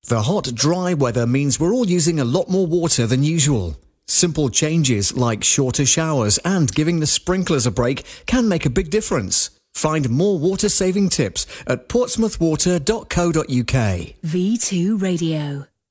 The hot, dry weather means we're all using a lot more water than usual. Simple changes like shorter showers and giving the sprinklers a break can make a big difference. Find more water-saving tips at portsmouthwater.co.uk. V2 Radio.